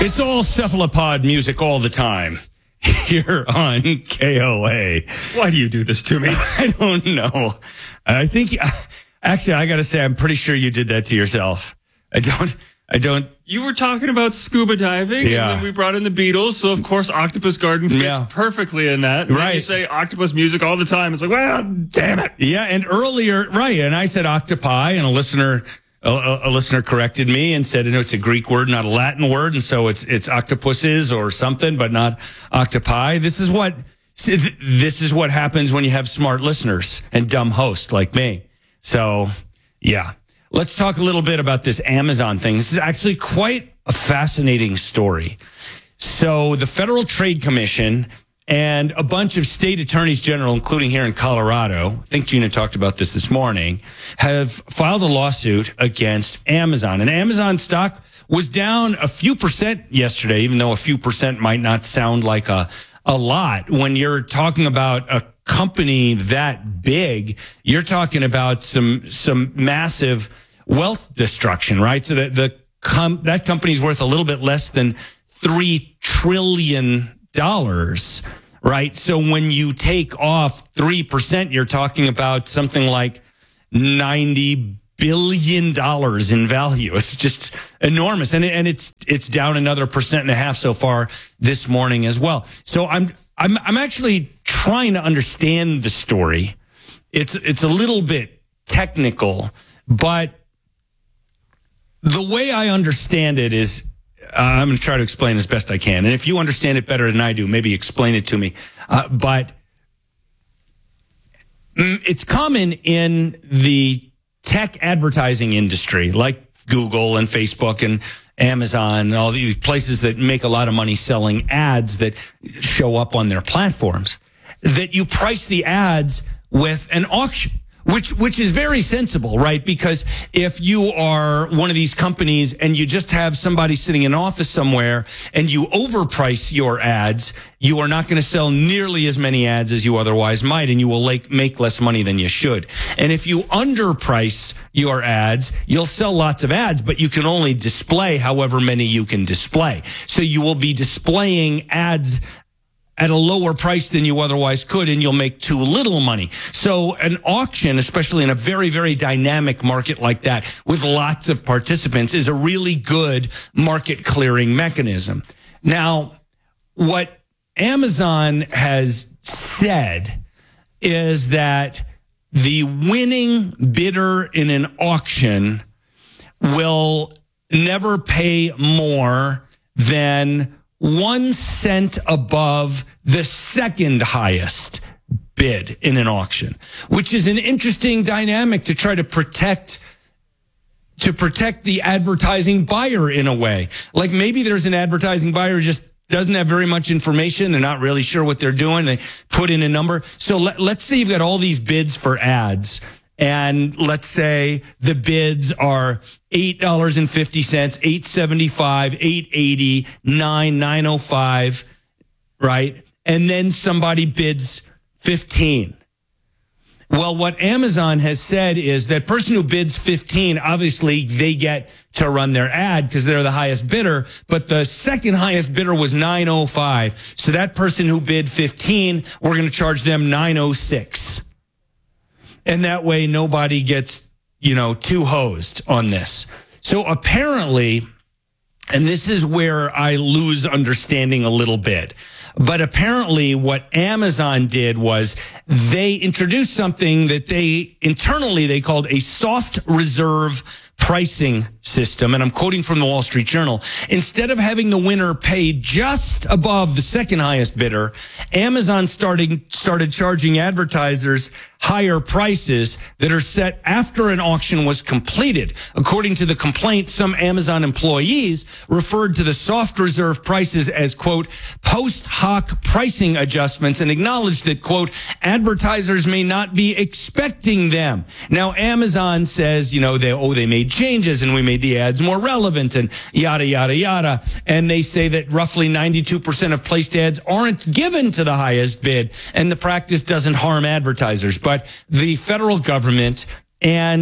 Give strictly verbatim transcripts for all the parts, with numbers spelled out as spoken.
It's all cephalopod music all the time here on K O A. Why do you do this to me? I don't know. I think, actually, I got to say, I'm pretty sure you did that to yourself. I don't, I don't. You were talking about scuba diving, Yeah. and then we brought in the Beatles, so of course Octopus Garden fits Yeah. perfectly in that. And Right. then you say octopus music all the time. It's like, well, damn it. Yeah, and earlier, right, and I said octopi, and a listener, a, a listener corrected me and said, no, it's a Greek word, not a Latin word, and so it's it's octopuses or something, but not octopi. This is what this is what happens when you have smart listeners and dumb hosts like me. So, yeah. Let's talk a little bit about this Amazon thing. This is actually quite a fascinating story. So the Federal Trade Commission and a bunch of state attorneys general, including here in Colorado, I think Gina talked about this this morning, have filed a lawsuit against Amazon. And Amazon stock was down a few percent yesterday, even though a few percent might not sound like a, a lot. When you're talking about a company that big, you're talking about some some massive wealth destruction, right? So that the com- that company's worth a little bit less than three trillion dollars, right? So when you take off three percent, you're talking about something like ninety billion dollars in value. It's just enormous. And, it, and it's it's down another percent and a half so far this morning as well. So I'm I'm I'm actually trying to understand the story. It's it's a little bit technical, but the way I understand it is, uh, I'm going to try to explain as best I can. And if you understand it better than I do, maybe explain it to me. Uh, but it's common in the tech advertising industry, like Google and Facebook and Amazon and all these places that make a lot of money selling ads that show up on their platforms, that you price the ads with an auction. Which which is very sensible, right? Because if you are one of these companies and you just have somebody sitting in an office somewhere and you overprice your ads, you are not going to sell nearly as many ads as you otherwise might, and you will like, make less money than you should. And if you underprice your ads, you'll sell lots of ads, but you can only display however many you can display. So you will be displaying ads at a lower price than you otherwise could, and you'll make too little money. So an auction, especially in a very, very dynamic market like that, with lots of participants, is a really good market clearing mechanism. Now, what Amazon has said is that the winning bidder in an auction will never pay more than one cent above the second highest bid in an auction, which is an interesting dynamic to try to protect to protect the advertising buyer in a way. Like maybe there's an advertising buyer who just doesn't have very much information. They're not really sure what they're doing. They put in a number. So let, let's say you've got all these bids for ads. And let's say the bids are eight dollars and fifty cents, eight seventy-five, eight eighty, nine, nine oh five, right? And then somebody bids fifteen. Well, what Amazon has said is that person who bids fifteen, obviously they get to run their ad because they're the highest bidder, but the second highest bidder was nine oh five. So that person who bid fifteen, we're going to charge them nine oh six. And that way nobody gets, you know, too hosed on this. So apparently, and this is where I lose understanding a little bit, but apparently what Amazon did was they introduced something that they internally they called a soft reserve pricing system. And I'm quoting from the Wall Street Journal. Instead of having the winner pay just above the second highest bidder, Amazon starting, started charging advertisers higher prices that are set after an auction was completed. According to the complaint, some Amazon employees referred to the soft reserve prices as, quote, post hoc pricing adjustments and acknowledged that, quote, advertisers may not be expecting them. Now, Amazon says, you know, they, oh, they made changes and we made the ads more relevant and yada, yada, yada. And they say that roughly ninety-two percent of placed ads aren't given to the highest bid, and the practice doesn't harm advertisers. But the federal government and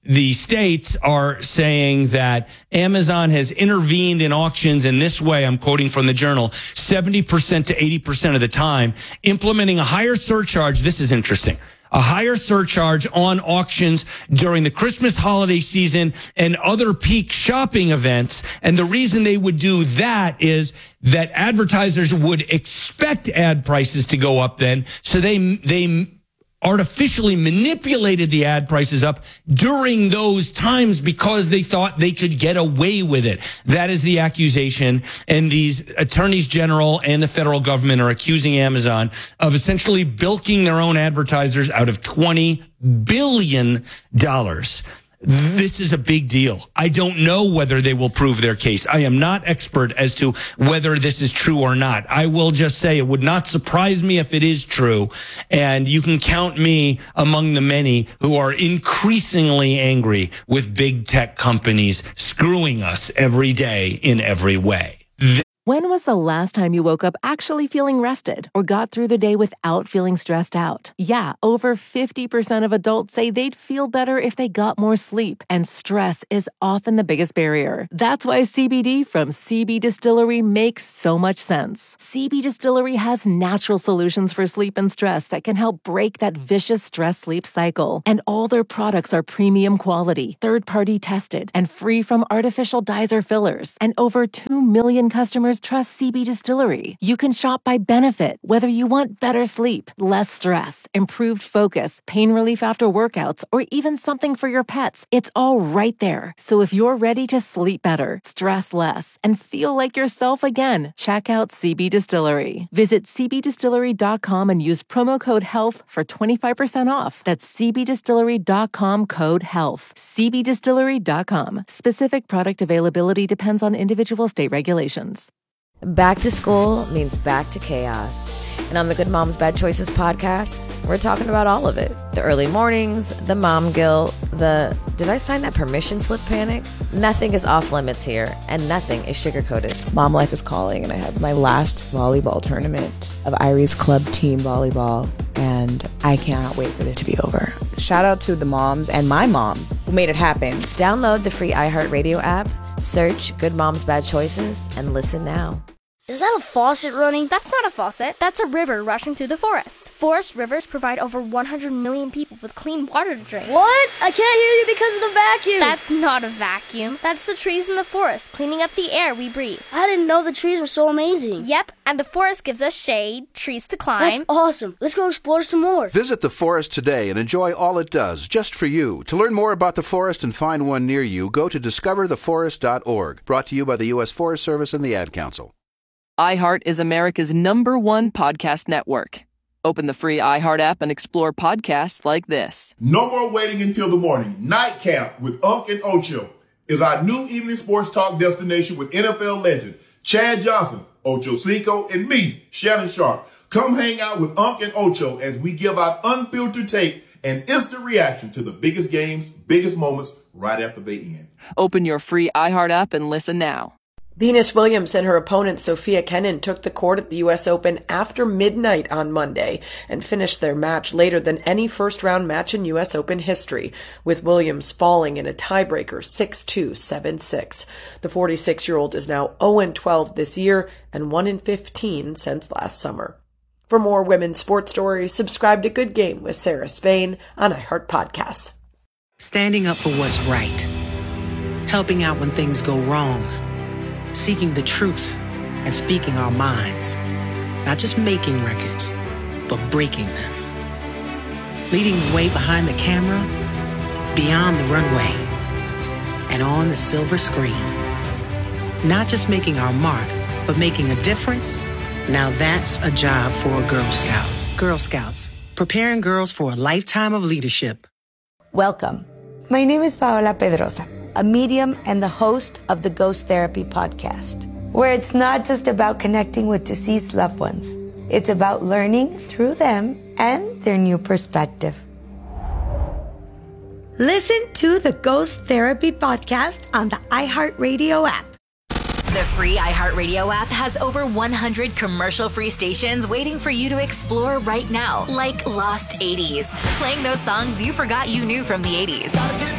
the states are saying that Amazon has intervened in auctions in this way. I'm quoting from the Journal, seventy percent to eighty percent of the time, implementing a higher surcharge. This is interesting. A higher surcharge on auctions during the Christmas holiday season and other peak shopping events. And the reason they would do that is that advertisers would expect ad prices to go up then. So they, they artificially manipulated the ad prices up during those times because they thought they could get away with it. That is the accusation. And these attorneys general and the federal government are accusing Amazon of essentially bilking their own advertisers out of twenty billion dollars. This is a big deal. I don't know whether they will prove their case. I am not expert as to whether this is true or not. I will just say it would not surprise me if it is true. And you can count me among the many who are increasingly angry with big tech companies screwing us every day in every way. When was the last time you woke up actually feeling rested or got through the day without feeling stressed out? Yeah, over fifty percent of adults say they'd feel better if they got more sleep, and stress is often the biggest barrier. That's why C B D from C B Distillery makes so much sense. C B Distillery has natural solutions for sleep and stress that can help break that vicious stress-sleep cycle. And all their products are premium quality, third-party tested, and free from artificial dyes or fillers. And over two million customers trust C B Distillery. You can shop by benefit, whether you want better sleep, less stress, improved focus, pain relief after workouts, or even something for your pets. It's all right there. So if you're ready to sleep better, stress less, and feel like yourself again, check out C B Distillery. Visit c b distillery dot com and use promo code HEALTH for twenty-five percent off. That's c b distillery dot com code HEALTH. c b distillery dot com. Specific product availability depends on individual state regulations. Back to school means back to chaos. And on the Good Moms Bad Choices podcast, we're talking about all of it. The early mornings, the mom guilt, the did I sign that permission slip panic? Nothing is off limits here, and nothing is sugar-coated. Mom life is calling, and I have my last volleyball tournament of Irie's club team volleyball, and I cannot wait for it to be over. Shout out to the moms and my mom who made it happen. Download the free iHeartRadio app, search Good Moms Bad Choices, and listen now. Is that a faucet running? That's not a faucet. That's a river rushing through the forest. Forest rivers provide over one hundred million people with clean water to drink. What? I can't hear you because of the vacuum. That's not a vacuum. That's the trees in the forest cleaning up the air we breathe. I didn't know the trees were so amazing. Yep, and the forest gives us shade, trees to climb. That's awesome. Let's go explore some more. Visit the forest today and enjoy all it does, just for you. To learn more about the forest and find one near you, go to discover the forest dot org. Brought to you by the U S Forest Service and the Ad Council. iHeart is America's number one podcast network. Open the free iHeart app and explore podcasts like this. No more waiting until the morning. Nightcap with Unc and Ocho is our new evening sports talk destination with N F L legend Chad Johnson, Ocho Cinco, and me, Shannon Sharp. Come hang out with Unc and Ocho as we give out unfiltered tape and instant reaction to the biggest games, biggest moments right after they end. Open your free iHeart app and listen now. Venus Williams and her opponent Sophia Kenin took the court at the U S Open after midnight on Monday and finished their match later than any first-round match in U S Open history, with Williams falling in a tiebreaker six two, seven six. The forty-six-year-old is now oh and twelve this year and one and fifteen since last summer. For more women's sports stories, subscribe to Good Game with Sarah Spain on iHeart Podcasts. Standing up for what's right. Helping out when things go wrong. Seeking the truth and speaking our minds. Not just making records, but breaking them. Leading the way behind the camera, beyond the runway, and on the silver screen. Not just making our mark, but making a difference. Now that's a job for a Girl Scout. Girl Scouts, preparing girls for a lifetime of leadership. Welcome. My name is Paola Pedrosa, a medium and the host of the Ghost Therapy podcast, where it's not just about connecting with deceased loved ones. It's about learning through them and their new perspective. Listen to the Ghost Therapy podcast on the iHeartRadio app. The free iHeartRadio app has over one hundred commercial-free stations waiting for you to explore right now, like Lost eighties, playing those songs you forgot you knew from the eighties.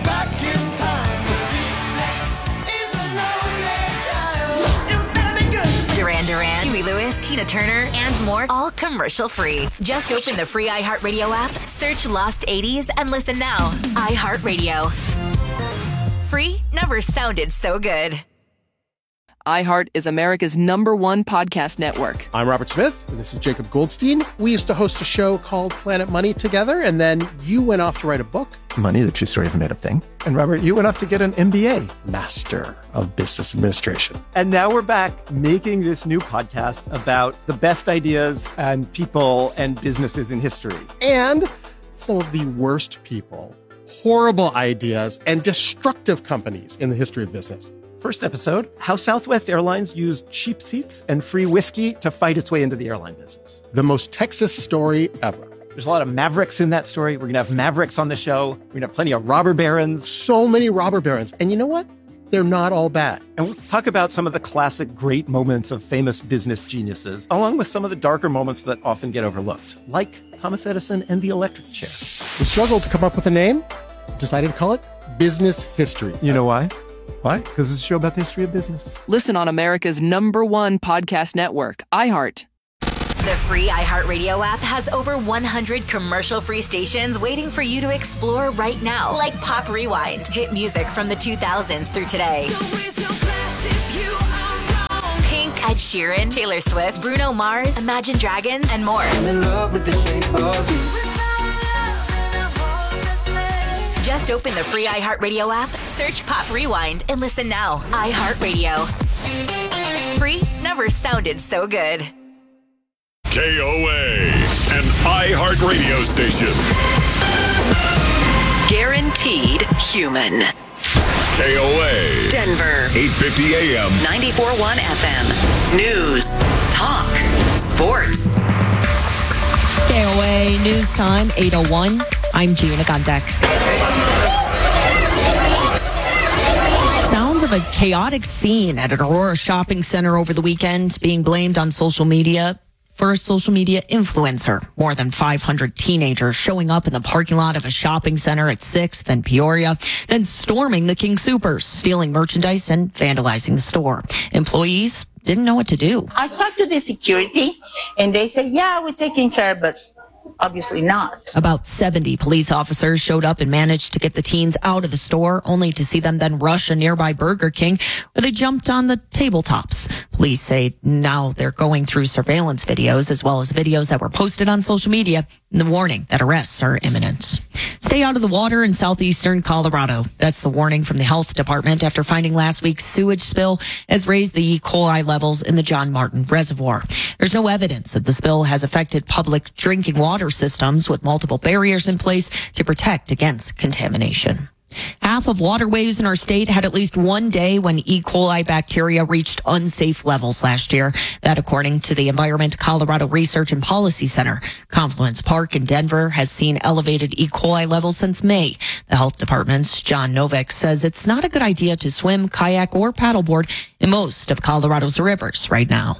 Duran Duran, Huey Lewis, Tina Turner, and more, all commercial-free. Just open the free iHeartRadio app, search Lost eighties, and listen now. iHeartRadio. Free never sounded so good. iHeart is America's number one podcast network. I'm Robert Smith, and this is Jacob Goldstein. We used to host a show called Planet Money together, and then you went off to write a book. Money, the True Story of a Made-Up Thing. And Robert, you went off to get an M B A. Master of Business Administration. And now we're back making this new podcast about the best ideas and people and businesses in history. And some of the worst people, horrible ideas, and destructive companies in the history of business. First episode, how Southwest Airlines used cheap seats and free whiskey to fight its way into the airline business. The most Texas story ever. There's a lot of Mavericks in that story. We're going to have Mavericks on the show. We're going to have plenty of robber barons. So many robber barons. And you know what? They're not all bad. And we'll talk about some of the classic great moments of famous business geniuses, along with some of the darker moments that often get overlooked, like Thomas Edison and the electric chair. We struggled to come up with a name, decided to call it Business History. You know why? Why? Because it's a show about the history of business. Listen on America's number one podcast network, iHeart. The free iHeartRadio app has over one hundred commercial-free stations waiting for you to explore right now, like Pop Rewind, hit music from the two thousands through today. Pink, Ed Sheeran, Taylor Swift, Bruno Mars, Imagine Dragons, and more. I'm in love with the shape of you. Just open the free iHeartRadio app, search Pop Rewind, and listen now. iHeartRadio. Free never sounded so good. K O A, an iHeart radio station. Guaranteed human. K O A. Denver. eight fifty A M. ninety-four point one F M. News. Talk. Sports. K O A News Time, eight oh one. I'm Gina Gondek. Sounds of a chaotic scene at an Aurora shopping center over the weekend being blamed on social media for a social media influencer. More than five hundred teenagers showing up in the parking lot of a shopping center at sixth and Peoria, then storming the King Soopers, stealing merchandise and vandalizing the store. Employees didn't know what to do. I talked to the security and they said, yeah, we're taking care, but obviously not. About seventy police officers showed up and managed to get the teens out of the store, only to see them then rush a nearby Burger King where they jumped on the tabletops. Police say now they're going through surveillance videos as well as videos that were posted on social media and the warning that arrests are imminent. Stay out of the water in southeastern Colorado. That's the warning from the health department after finding last week's sewage spill has raised the E. coli levels in the John Martin Reservoir. There's no evidence that the spill has affected public drinking water systems, with multiple barriers in place to protect against contamination. Half of waterways in our state had at least one day when E. coli bacteria reached unsafe levels last year. That according to the Environment Colorado Research and Policy Center. Confluence Park in Denver has seen elevated E. coli levels since May. The health department's John Novick says it's not a good idea to swim, kayak, or paddleboard in most of Colorado's rivers right now.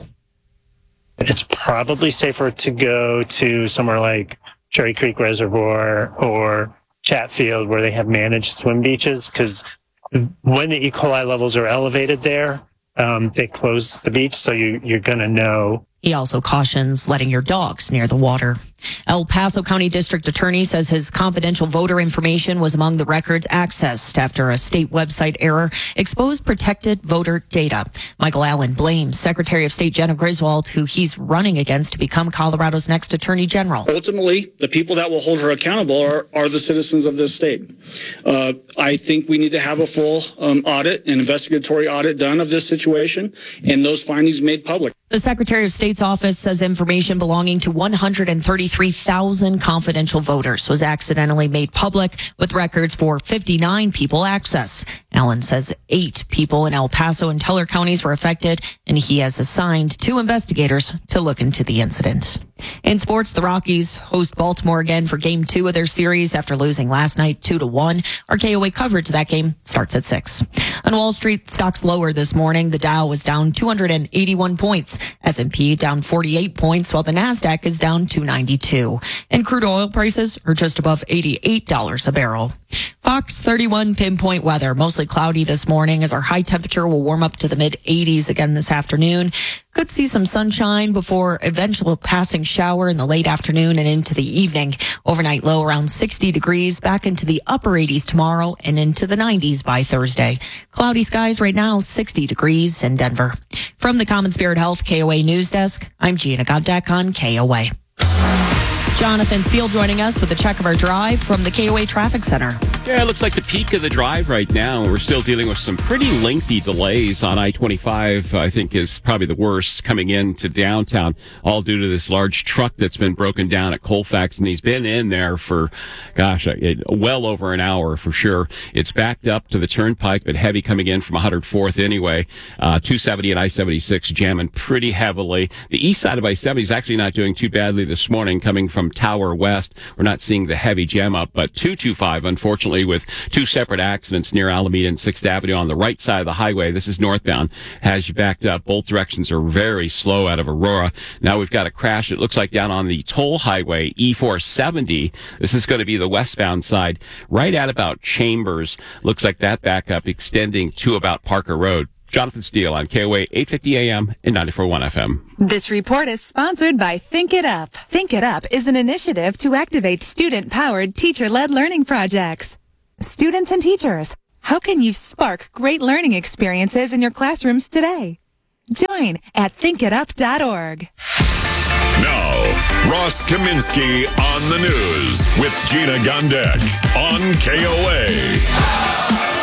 It's probably safer to go to somewhere like Cherry Creek Reservoir or Chatfield where they have managed swim beaches, because when the E. coli levels are elevated there, um, they close the beach, so you, you're going to know. He also cautions letting your dogs near the water. El Paso County District Attorney says his confidential voter information was among the records accessed after a state website error exposed protected voter data. Michael Allen blames Secretary of State Jenna Griswold, who he's running against to become Colorado's next Attorney General. Ultimately, the people that will hold her accountable are, are the citizens of this state. Uh, I think we need to have a full um, audit, an investigatory audit done of this situation, and those findings made public. The Secretary of State's office says information belonging to one hundred thirty-three thousand confidential voters was accidentally made public, with records for fifty-nine people accessed. Allen says eight people in El Paso and Teller counties were affected, and he has assigned two investigators to look into the incident. In sports, the Rockies host Baltimore again for game two of their series after losing last night two to one. Our K O A coverage of that game starts at six. On Wall Street, stocks lower this morning. The Dow was down two hundred eighty-one points. S and P down forty-eight points, while the Nasdaq is down two ninety-two. And crude oil prices are just above eighty-eight dollars a barrel. Fox thirty-one pinpoint weather. Mostly cloudy this morning as our high temperature will warm up to the mid eighties again this afternoon. Could see some sunshine before eventual passing shower in the late afternoon and into the evening. Overnight low around sixty degrees, back into the upper eighties tomorrow and into the nineties by Thursday. Cloudy skies right now, sixty degrees in Denver. From the Common Spirit Health K O A News Desk, I'm Gina Goddeck on K O A. Jonathan Steele joining us with a check of our drive from the K O A Traffic Center. Yeah, it looks like the peak of the drive right now. We're still dealing with some pretty lengthy delays on I twenty-five, I think is probably the worst, coming into downtown, all due to this large truck that's been broken down at Colfax, and he's been in there for, gosh, well over an hour for sure. It's backed up to the turnpike, but heavy coming in from one hundred fourth anyway. Uh, two seventy and I seventy-six jamming pretty heavily. The east side of I seventy is actually not doing too badly this morning, coming from Tower West. We're not seeing the heavy jam up, but two twenty-five, unfortunately, with two separate accidents near Alameda and sixth Avenue on the right side of the highway. This is northbound, has you backed up. Both directions are very slow out of Aurora. Now we've got a crash, it looks like, down on the toll highway, E four seventy. This is going to be the westbound side, right at about Chambers. Looks like that backup extending to about Parker Road. Jonathan Steele on K O A eight fifty A M and ninety-four point one F M. This report is sponsored by Think It Up. Think It Up is an initiative to activate student-powered, teacher-led learning projects. Students and teachers, how can you spark great learning experiences in your classrooms today? Join at think it up dot org. Now, Ross Kaminsky on the news with Gina Gondek on K O A.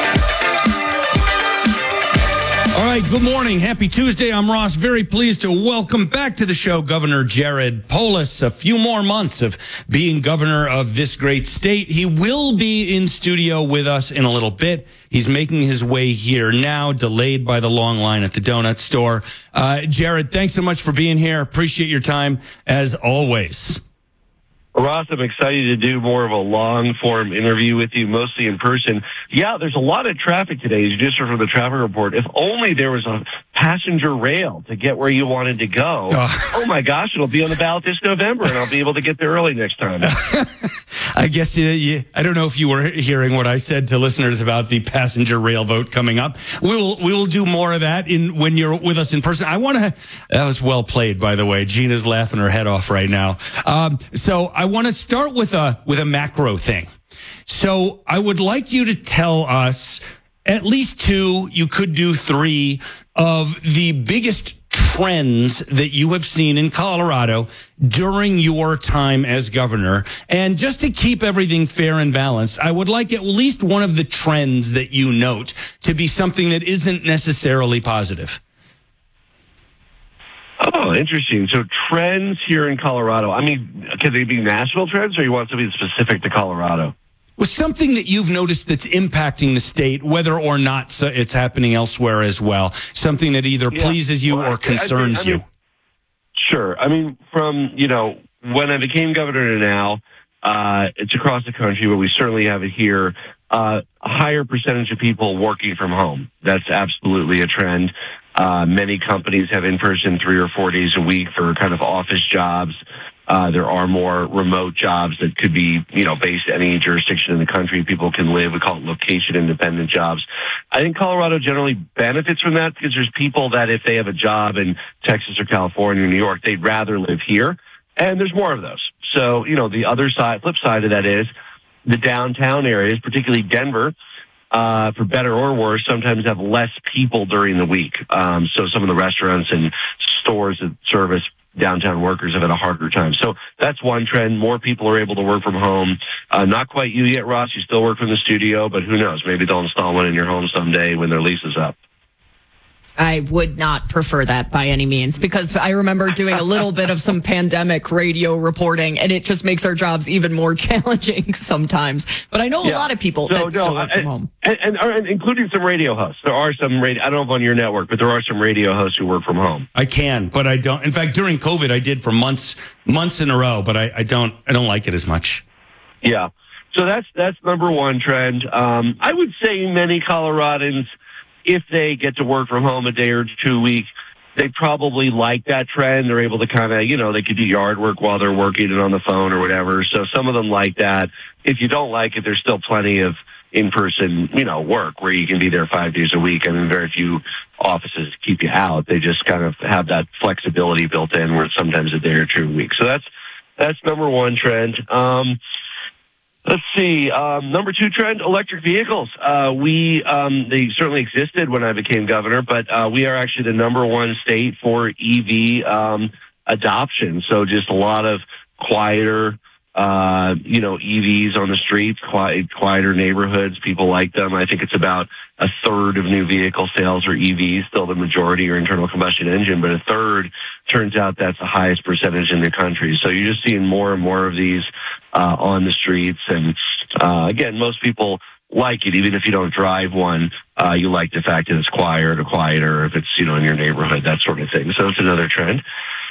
All right, good morning. Happy Tuesday. I'm Ross. Very pleased to welcome back to the show Governor Jared Polis. A few more months of being governor of this great state. He will be in studio with us in a little bit. He's making his way here now, delayed by the long line at the donut store. Uh, Jared, thanks so much for being here. Appreciate your time, as always. Ross, I'm excited to do more of a long-form interview with you, mostly in person. Yeah, there's a lot of traffic today, as you just heard from the traffic report. If only there was a passenger rail to get where you wanted to go. Oh, oh my gosh, it'll be on the ballot this November, and I'll be able to get there early next time. I guess you, you, I don't know if you were hearing what I said to listeners about the passenger rail vote coming up. We will we will do more of that in when you're with us in person. I want to. That was well played, by the way. Gina's laughing her head off right now. Um, so I want to start with a with a macro thing. So I would like you to tell us at least two, you could do three, of the biggest trends that you have seen in Colorado during your time as governor. And just to keep everything fair and balanced, I would like at least one of the trends that you note to be something that isn't necessarily positive. Oh, interesting. So trends here in Colorado. I mean, can they be national trends, or you want something specific to Colorado? With something that you've noticed that's impacting the state, whether or not it's happening elsewhere as well, something that either yeah. pleases you well, or concerns I mean, I mean, you. Sure. I mean, from, you know, when I became governor to now, uh, it's across the country, but we certainly have it here. Uh, a higher percentage of people working from home. That's absolutely a trend. Uh, many companies have in-person three or four days a week for kind of office jobs. Uh, there are more remote jobs that could be, you know, based in any jurisdiction in the country. People can live. We call it location-independent jobs. I think Colorado generally benefits from that because there's people that if they have a job in Texas or California or New York, they'd rather live here. And there's more of those. So, you know, the other side, flip side of that is the downtown areas, particularly Denver, uh, for better or worse, sometimes have less people during the week. Um, so some of the restaurants and stores that service downtown workers have had a harder time. So that's one trend. More people are able to work from home. Uh, not quite you yet, Ross. You still work from the studio, but who knows? Maybe they'll install one in your home someday when their lease is up. I would not prefer that by any means, because I remember doing a little bit of some pandemic radio reporting, and it just makes our jobs even more challenging sometimes. But I know Yeah. a lot of people So, that no, still work I- from home. And, and, and including some radio hosts. There are some radio, I don't know if on your network, but there are some radio hosts who work from home. I can, but I don't. In fact, during COVID, I did for months, months in a row, but I, I don't, I don't like it as much. Yeah. So that's, that's number one trend. Um, I would say many Coloradans, if they get to work from home a day or two a week, they probably like that trend. They're able to kind of, you know, they could do yard work while they're working and on the phone or whatever. So some of them like that. If you don't like it, there's still plenty of in-person, you know, work where you can be there five days a week. I mean, very few offices keep you out. They just kind of have that flexibility built in where it's sometimes a day or two a week. So that's, that's number one trend. Um, Let's see. Um, number two trend, electric vehicles. Uh, we, um, they certainly existed when I became governor, but uh, we are actually the number one state for E V um, adoption. So just a lot of quieter, uh, you know, E Vs on the streets, quiet, quieter neighborhoods. People like them. I think it's about a third of new vehicle sales are E Vs. Still the majority are internal combustion engine, but a third turns out that's the highest percentage in the country. So you're just seeing more and more of these uh, on the streets. And uh, again, most people like it, even if you don't drive one. Uh, you like the fact that it's quieter, quieter if it's, you know, in your neighborhood, that sort of thing. So it's another trend.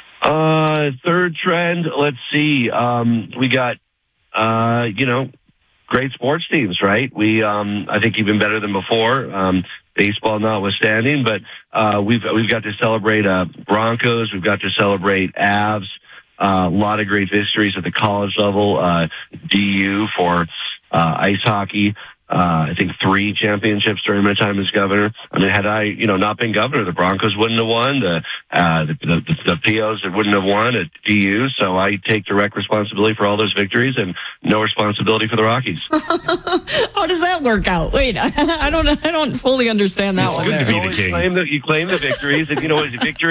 Uh, third trend, let's see. Um, we got, uh, you know, great sports teams, right? We, um, I think even better than before, um, baseball notwithstanding, but, uh, we've, we've got to celebrate, uh, Broncos. We've got to celebrate Avs. Uh, a lot of great victories at the college level, uh, D U for, uh, ice hockey. Uh, I think three championships during my time as governor. I mean, had I, you know, not been governor, the Broncos wouldn't have won. The, uh, the, the, the P Os wouldn't have won at D U. So I take direct responsibility for all those victories and no responsibility for the Rockies. How does that work out? Wait, I, I don't, I don't fully understand that It's one. good there. to be the king. You claim the, you claim the victories, and you know, it's a victory.